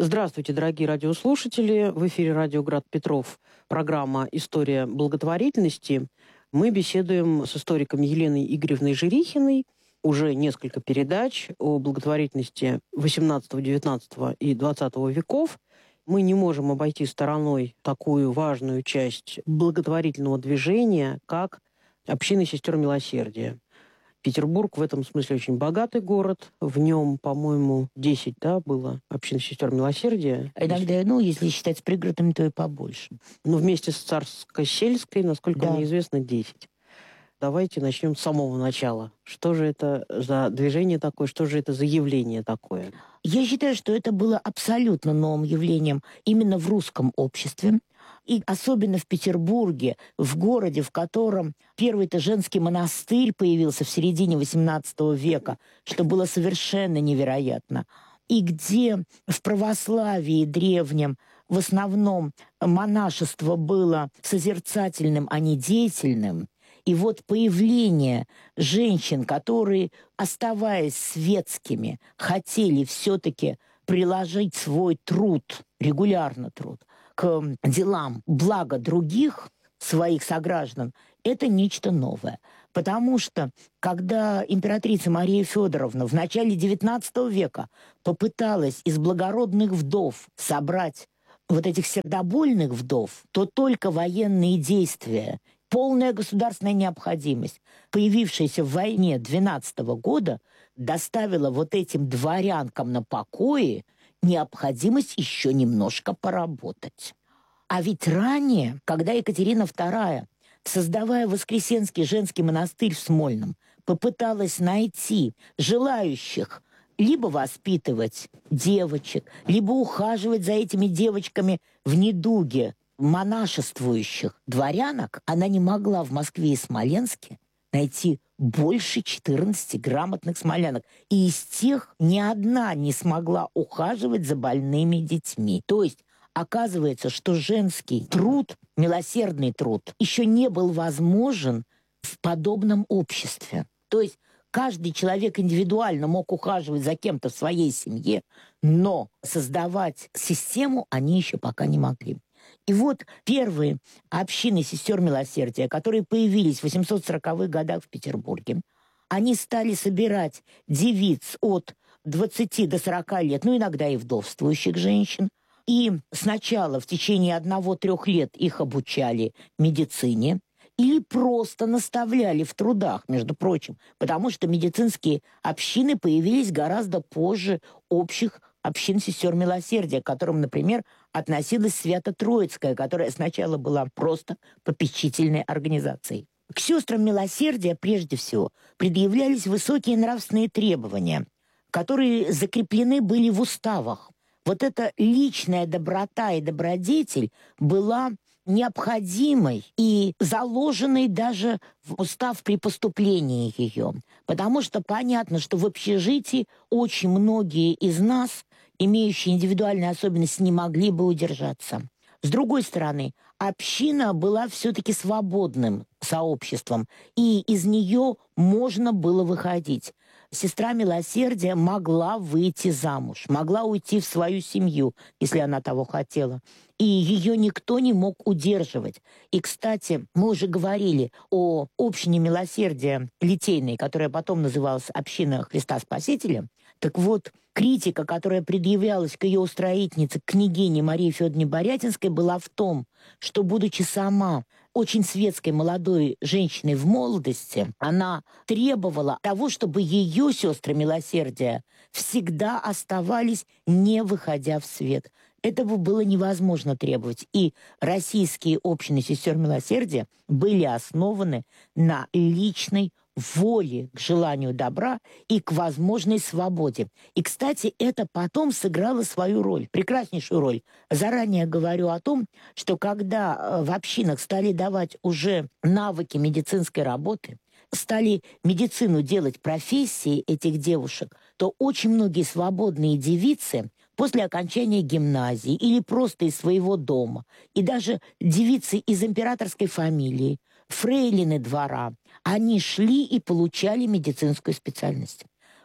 Здравствуйте, дорогие радиослушатели. В эфире радио «Град Петров», программа «История благотворительности». Мы беседуем с историком Еленой Игоревной Жирихиной уже несколько передач о благотворительности XVIII, XIX и XX веков. Мы не можем обойти стороной такую важную часть благотворительного движения, как общины сестер милосердия. Петербург в этом смысле очень богатый город. В нем, по-моему, 10, было общин сестер милосердия. Иногда, если считать с пригородами, то и побольше. Но вместе с Царско-сельской, насколько мне известно, 10. Давайте начнем с самого начала. Что же это за движение такое, что же это за явление такое? Я считаю, что это было абсолютно новым явлением именно в русском обществе. И особенно в Петербурге, в городе, в котором первый-то женский монастырь появился в середине XVIII века, что было совершенно невероятно. И где в православии древнем в основном монашество было созерцательным, а не деятельным. И вот появление женщин, которые, оставаясь светскими, хотели все-таки приложить свой труд, регулярно труд, к делам блага других своих сограждан, это нечто новое. Потому что, когда императрица Мария Федоровна в начале XIX века попыталась из благородных вдов собрать вот этих сердобольных вдов, то только военные действия, полная государственная необходимость, появившаяся в войне 12 года, доставила вот этим дворянкам на покое необходимость еще немножко поработать. А ведь ранее, когда Екатерина II, создавая Воскресенский женский монастырь в Смольном, попыталась найти желающих либо воспитывать девочек, либо ухаживать за этими девочками в недуге монашествующих дворянок, она не могла в Москве и Смоленске найти больше 14 грамотных смолянок. И из тех ни одна не смогла ухаживать за больными детьми. То есть оказывается, что женский труд, милосердный труд, еще не был возможен в подобном обществе. То есть каждый человек индивидуально мог ухаживать за кем-то в своей семье, но создавать систему они еще пока не могли. И вот первые общины сестер милосердия, которые появились в 840-х годах в Петербурге, они стали собирать девиц от 20 до 40 лет, иногда и вдовствующих женщин. И сначала в течение 1-3 лет их обучали медицине или просто наставляли в трудах, между прочим, потому что медицинские общины появились гораздо позже общих общин сестер милосердия, к которым, например, относилась Свято-Троицкая, которая сначала была просто попечительной организацией. К сестрам милосердия, прежде всего, предъявлялись высокие нравственные требования, которые закреплены были в уставах. Вот эта личная доброта и добродетель была необходимой и заложенной даже в устав при поступлении ее. Потому что понятно, что в общежитии очень многие из нас, имеющие индивидуальные особенности, не могли бы удержаться. С другой стороны, община была все-таки свободным сообществом, и из нее можно было выходить. Сестра милосердия могла выйти замуж, могла уйти в свою семью, если она того хотела. И ее никто не мог удерживать. И, кстати, мы уже говорили о общине милосердия Литейной, которая потом называлась Община Христа Спасителя. Так вот, критика, которая предъявлялась к ее устроительнице, княгине Марии Федоровне Борятинской, была в том, что, будучи сама очень светской молодой женщиной в молодости, она требовала того, чтобы ее сестры милосердия всегда оставались, не выходя в свет. Этого было невозможно требовать. И российские общины сестер милосердия были основаны на личной воле к желанию добра и к возможной свободе. И, кстати, это потом сыграло свою роль, прекраснейшую роль. Заранее говорю о том, что когда в общинах стали давать уже навыки медицинской работы, стали медицину делать профессией этих девушек, то очень многие свободные девицы после окончания гимназии или просто из своего дома, и даже девицы из императорской фамилии, фрейлины двора, они шли и получали медицинскую специальность.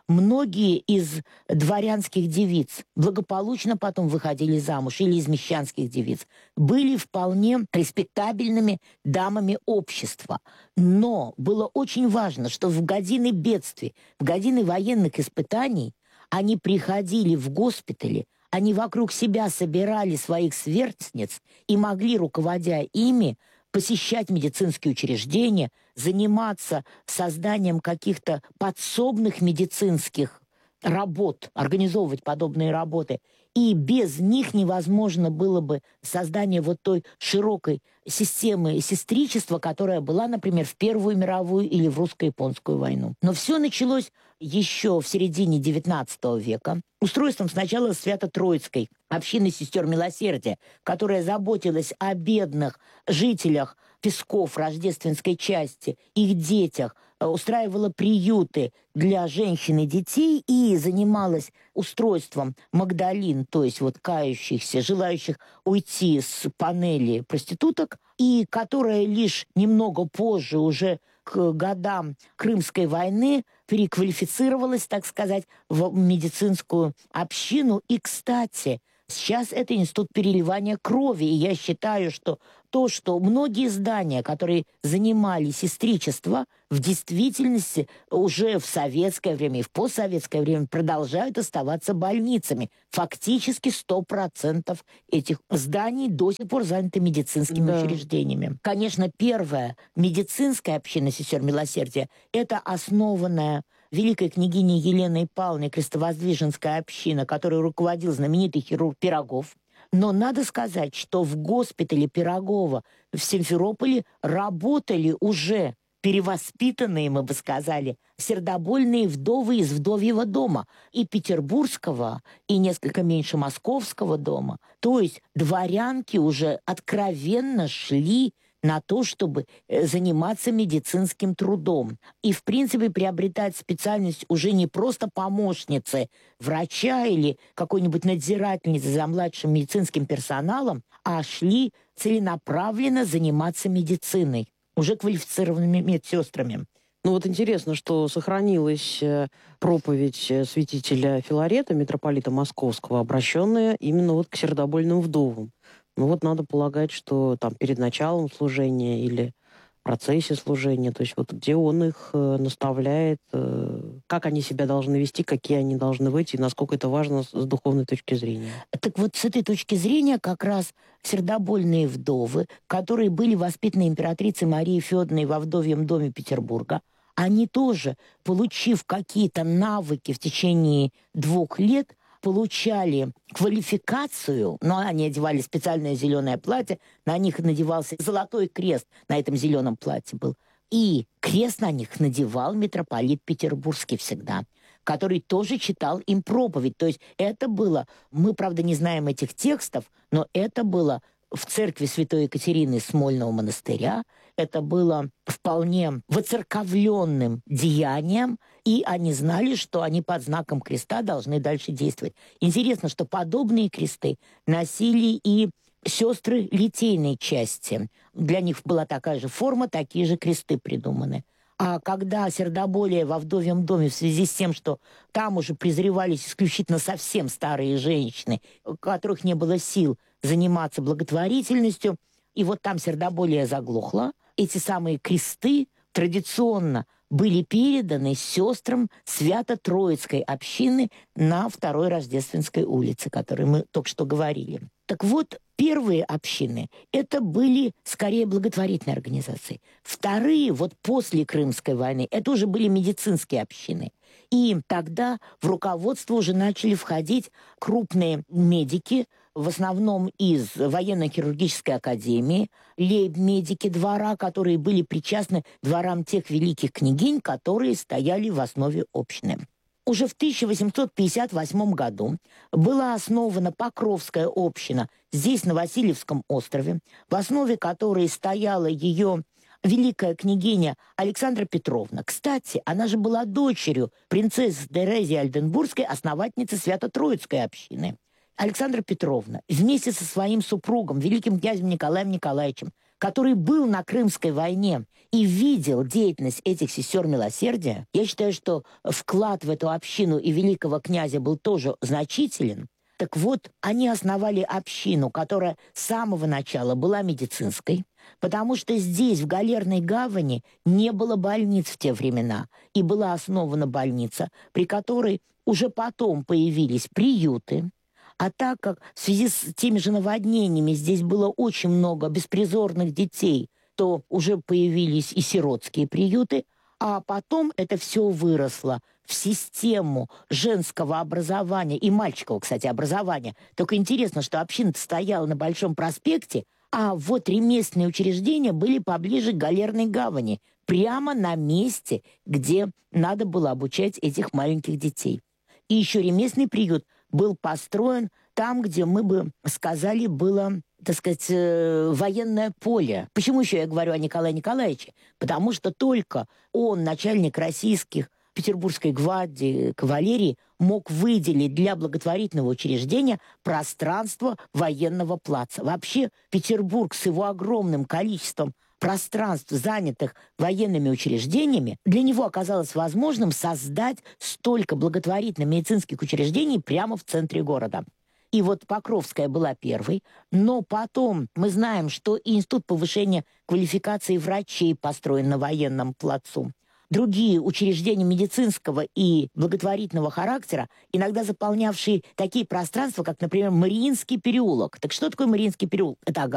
многие из дворянских девиц благополучно потом выходили замуж, или из мещанских девиц, были вполне респектабельными дамами общества. Но было очень важно, что в годины бедствий, в годины военных испытаний они приходили в госпитали, они вокруг себя собирали своих сверстниц и могли, руководя ими, посещать медицинские учреждения, заниматься созданием каких-то подсобных медицинских работ, организовывать подобные работы. И без них невозможно было бы создание вот той широкой системы сестричества, которая была, например, в Первую мировую или в русско-японскую войну. Но все началось еще в середине XIX века устройством сначала Свято-Троицкой общины сестер милосердия, которая заботилась о бедных жителях Песков, Рождественской части, их детях, устраивала приюты для женщин и детей и занималась устройством Магдалин, то есть вот кающихся, желающих уйти с панели проституток, и которая лишь немного позже, уже к годам Крымской войны, переквалифицировалась, так сказать, в медицинскую общину. И, кстати, сейчас это институт переливания крови, и я считаю, что то, что многие здания, которые занимали сестричество, в действительности уже в советское время и в постсоветское время продолжают оставаться больницами. Фактически 100% этих зданий до сих пор заняты медицинскими учреждениями. Конечно, первая медицинская община сестер милосердия – это основанная великой княгиней Еленой Павловной крестовоздвиженская община, которой руководил знаменитый хирург Пирогов. Но надо сказать, что в госпитале Пирогова в Симферополе работали уже перевоспитанные, мы бы сказали, сердобольные вдовы из вдовьего дома, и петербургского, и несколько меньше московского дома. То есть дворянки уже откровенно шли на то, чтобы заниматься медицинским трудом. И, в принципе, приобретать специальность уже не просто помощницы врача или какой-нибудь надзирательницы за младшим медицинским персоналом, а шли целенаправленно заниматься медициной, уже квалифицированными медсестрами. Ну вот интересно, что сохранилась проповедь святителя Филарета, митрополита Московского, обращенная именно вот к сердобольным вдовам. Ну вот надо полагать, что там перед началом служения или в процессе служения, то есть вот где он их наставляет, как они себя должны вести, какие они должны быть, и насколько это важно с духовной точки зрения. Так вот, с этой точки зрения как раз сердобольные вдовы, которые были воспитаны императрицей Марией Федоровной во вдовьем доме Петербурга, они тоже, получив какие-то навыки в течение 2 лет, получали квалификацию, но они одевали специальное зеленое платье, на них надевался золотой крест, на этом зеленом платье был. И крест на них надевал митрополит Петербургский всегда, который тоже читал им проповедь. То есть это было, мы, правда, не знаем этих текстов, но это было в церкви Святой Екатерины Смольного монастыря, это было вполне воцерковленным деянием, и они знали, что они под знаком креста должны дальше действовать. Интересно, что подобные кресты носили и сестры литейной части. Для них была такая же форма, такие же кресты придуманы. А когда сердоболие во вдовьем доме в связи с тем, что там уже презревались исключительно совсем старые женщины, у которых не было сил заниматься благотворительностью, и вот там сердоболие заглохло, эти самые кресты традиционно были переданы сестрам Свято-Троицкой общины на 2-й Рождественской улице, о которой мы только что говорили. Так вот, первые общины – это были скорее благотворительные организации. Вторые, вот после Крымской войны, это уже были медицинские общины. И тогда в руководство уже начали входить крупные медики, в основном из военно-хирургической академии, лейб-медики двора, которые были причастны дворам тех великих княгинь, которые стояли в основе общины. Уже в 1858 году была основана Покровская община здесь, на Васильевском острове, в основе которой стояла ее великая княгиня Александра Петровна. Кстати, она же была дочерью принцессы Терезии Альденбургской, основательницы Свято-Троицкой общины. Александра Петровна вместе со своим супругом, великим князем Николаем Николаевичем, который был на Крымской войне и видел деятельность этих сестер милосердия, я считаю, что вклад в эту общину и великого князя был тоже значителен. Так вот, они основали общину, которая с самого начала была медицинской, потому что здесь, в Галерной гавани, не было больниц в те времена. И была основана больница, при которой уже потом появились приюты. А так как в связи с теми же наводнениями здесь было очень много беспризорных детей, то уже появились и сиротские приюты, а потом это все выросло в систему женского образования и мальчикового, кстати, образования. Только интересно, что община стояла на Большом проспекте, а вот ремесленные учреждения были поближе к Галерной гавани, прямо на месте, где надо было обучать этих маленьких детей. И еще ремесленный приют был построен там, где мы бы сказали, было, так сказать, военное поле. Почему еще я говорю о Николае Николаевиче? Потому что только он, начальник российских Петербургской гвардии, кавалерии, мог выделить для благотворительного учреждения пространство военного плаца. Вообще Петербург с его огромным количеством пространств, занятых военными учреждениями, для него оказалось возможным создать столько благотворительных медицинских учреждений прямо в центре города. И вот Покровская была первой, но потом мы знаем, что и Институт повышения квалификации врачей построен на военном плацу. Другие учреждения медицинского и благотворительного характера, иногда заполнявшие такие пространства, как, например, Мариинский переулок. Так что такое Мариинский переулок? Это